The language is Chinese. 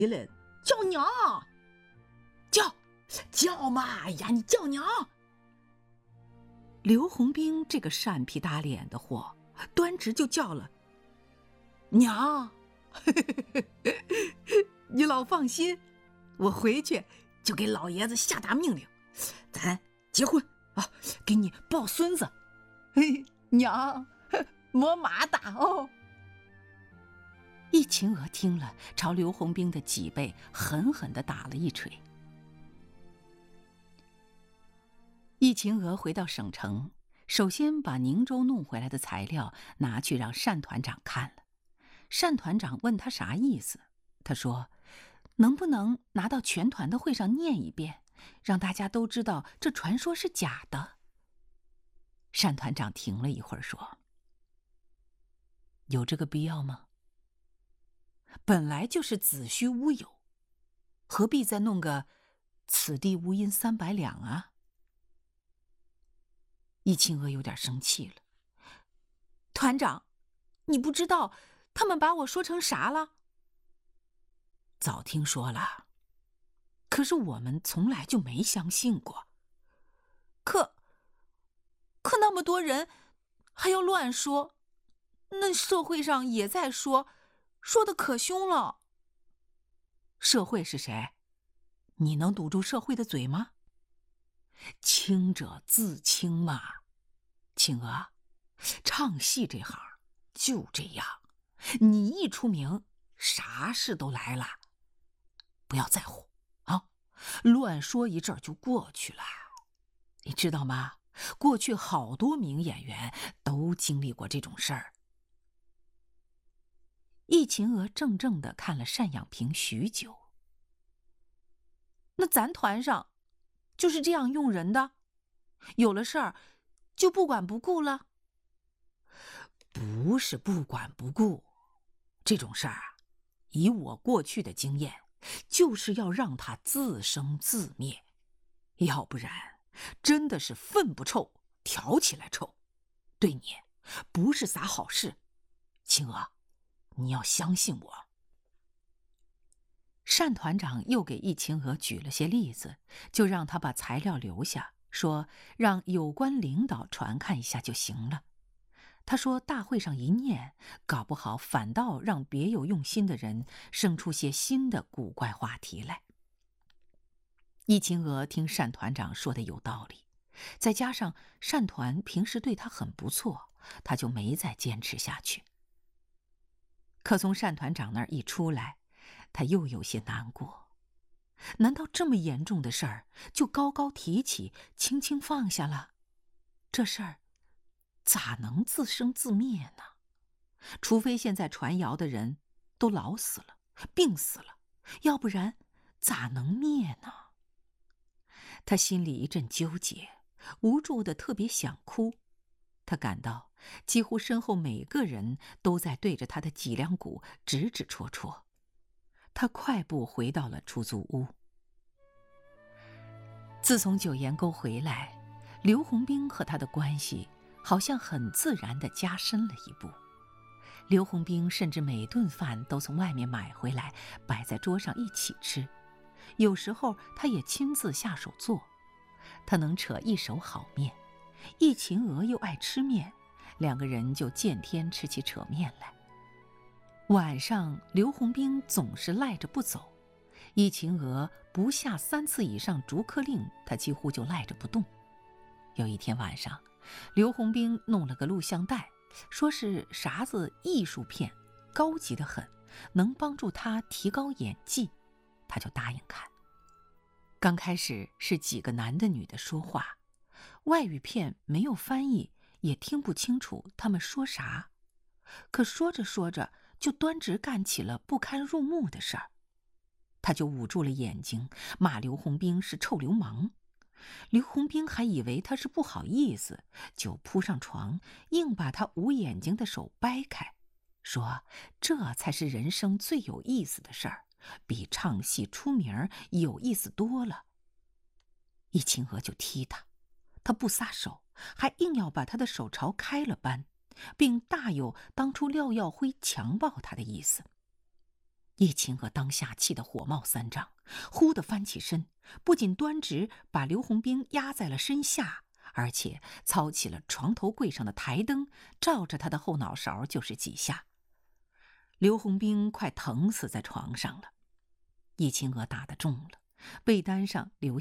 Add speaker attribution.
Speaker 1: 来叫娘，叫嘛！哎呀，你叫娘！刘洪兵这个善皮打脸的货，端直就叫了娘。你老放心，我回去就给老爷子下达命令，咱结婚啊，给你抱孙子。嘿，娘，莫马打哦。易秦娥听了，朝刘洪兵的脊背狠狠地打了一锤。易秦娥回到省城，首先把宁州弄回来的材料拿去让单团长看了。单团长问他啥意思，他说：“能不能拿到全团的会上念一遍，让大家都知道这传说是假的？”单团长停了一会儿说：“有这个必要吗？本来就是子虚乌有，何必再弄个此地无银300两啊？”易秦娥有点生气了：“团长，你不知道他们把我说成啥了？”“早听说了，可是我们从来就没相信过。可那么多人还要乱说，那社会上也在说的可凶了。”“社会是谁？你能堵住社会的嘴吗？清者自清嘛。青娥，唱戏这行就这样，你一出名，啥事都来了。不要在乎啊，乱说一阵就过去了。你知道吗？过去好多名演员都经历过这种事儿。”易秦娥怔怔地看了单养平许久。“那咱团上就是这样用人的，有了事儿就不管不顾了？”“不是不管不顾，这种事儿啊，以我过去的经验，就是要让它自生自灭，要不然真的是粪不臭挑起来臭，对你不是啥好事。青娥，你要相信我。”单团长又给易秦娥举了些例子，就让他把材料留下，说让有关领导传看一下就行了。他说大会上一念，搞不好反倒让别有用心的人生出些新的古怪话题来。易秦娥听单团长说的有道理，再加上单团平时对他很不错，他就没再坚持下去。可从单团长那儿一出来，他又有些难过。难道这么严重的事儿就高高提起，轻轻放下了？这事儿咋能自生自灭呢？除非现在传谣的人都老死了，病死了，要不然咋能灭呢？他心里一阵纠结，无助的特别想哭。他感到几乎身后每个人都在对着他的脊梁骨指指戳戳。他快步回到了出租屋。自从九岩沟回来，刘洪兵和他的关系好像很自然地加深了一步。刘洪兵甚至每顿饭都从外面买回来，摆在桌上一起吃。有时候他也亲自下手做，他能扯一手好面。易秦娥又爱吃面，两个人就见天吃起扯面来。晚上刘洪兵总是赖着不走，易秦娥不下3次以上逐客令，他几乎就赖着不动。有一天晚上，刘洪兵弄了个录像带，说是啥子艺术片，高级得很，能帮助他提高演技，他就答应看。刚开始是几个男的女的说话，外语片没有翻译，也听不清楚他们说啥，可说着说着就端直干起了不堪入目的事儿。他就捂住了眼睛，骂刘洪兵是臭流氓。刘洪兵还以为他是不好意思，就扑上床，硬把他捂眼睛的手掰开，说这才是人生最有意思的事儿，比唱戏出名有意思多了。易秦娥就踢他，他不撒手，还硬要把他的手朝开了扳，并大有当初廖耀辉强暴他的意思。 叶青娥当下气得火冒三丈，忽地翻起身，不仅端直把刘洪兵压在了身下，而且操起了床头柜上的台灯，照着他的后脑勺就是几下。刘洪兵快疼死在床上了。叶青娥打得重了，被单上留